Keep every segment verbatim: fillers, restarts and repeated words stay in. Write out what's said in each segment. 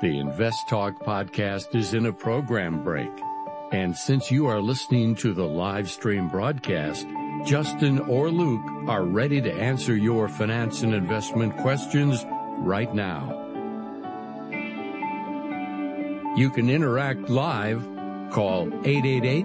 The Invest Talk podcast is in a program break. And since you are listening to the live stream broadcast, Justin or Luke are ready to answer your finance and investment questions right now. You can interact live. Call eight eight eight.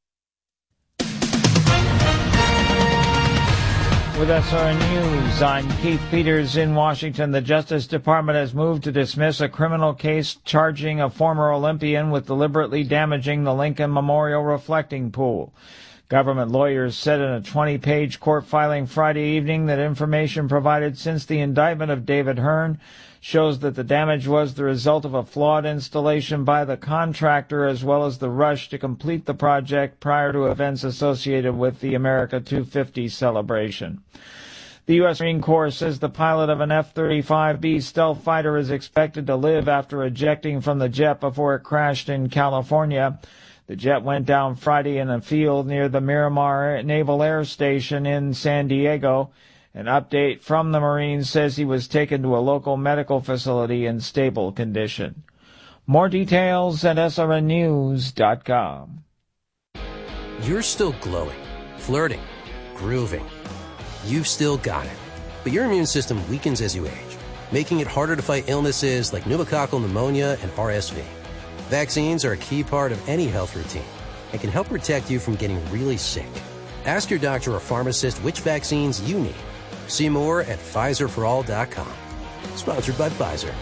With S R N News, I'm Keith Peters in Washington. The Justice Department has moved to dismiss a criminal case charging a former Olympian with deliberately damaging the Lincoln Memorial reflecting pool. Government lawyers said in a twenty-page court filing Friday evening that information provided since the indictment of David Hearn shows that the damage was the result of a flawed installation by the contractor as well as the rush to complete the project prior to events associated with the America two fifty celebration. The U S Marine Corps says the pilot of an F thirty-five B stealth fighter is expected to live after ejecting from the jet before it crashed in California. The jet went down Friday in a field near the Miramar Naval Air Station in San Diego. An update from the Marines says he was taken to a local medical facility in stable condition. More details at S R N news dot com. You're still glowing, flirting, grooving. You've still got it. But your immune system weakens as you age, making it harder to fight illnesses like pneumococcal pneumonia and R S V. Vaccines are a key part of any health routine and can help protect you from getting really sick. Ask your doctor or pharmacist which vaccines you need. See more at Pfizer for all dot com. Sponsored by Pfizer.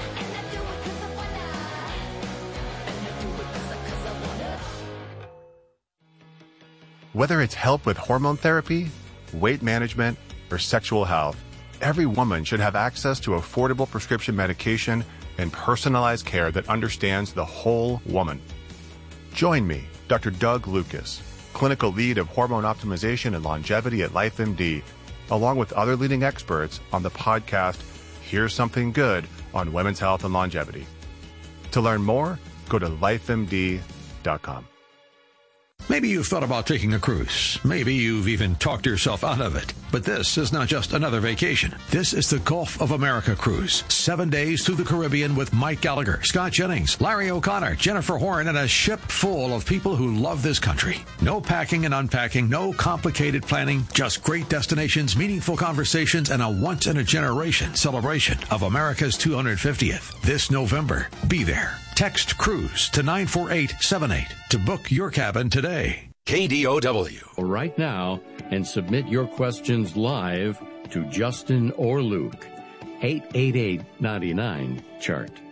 Whether it's help with hormone therapy, weight management, or sexual health, every woman should have access to affordable prescription medication and personalized care that understands the whole woman. Join me, Doctor Doug Lucas, clinical lead of hormone optimization and longevity at LifeMD, along with other leading experts on the podcast, Here's Something Good on Women's Health and Longevity. To learn more, go to life M D dot com. Maybe you've thought about taking a cruise. Maybe you've even talked yourself out of it. But this is not just another vacation. This is the Gulf of America cruise. Seven days through the Caribbean with Mike Gallagher, Scott Jennings, Larry O'Connor, Jennifer Horn, and a ship full of people who love this country. No packing and unpacking, no complicated planning, just great destinations, meaningful conversations, and a once-in-a-generation celebration of America's two hundred fiftieth. This November, be there. Text CRUISE to nine four eight seven eight to book your cabin today. K D O W. Right now, and submit your questions live to Justin or Luke. eight eight eight, nine nine, chart.